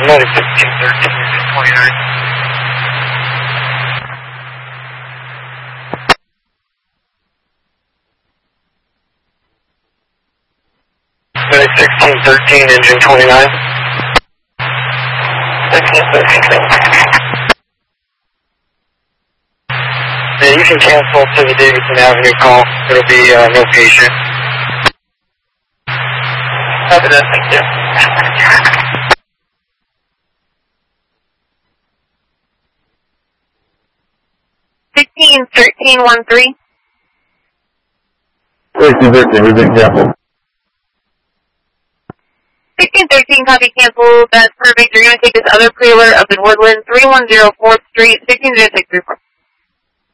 United 1613, engine 29. United 1613, engine 29. 1613. Yeah, you can cancel to the Davidson Avenue call. It'll be no patient. Copy that, thank you. 161313. 1613, we've been canceled. 1613, copy canceled. That's perfect. You're going to take this other preload up in Woodland, 310 4th Street, 160634.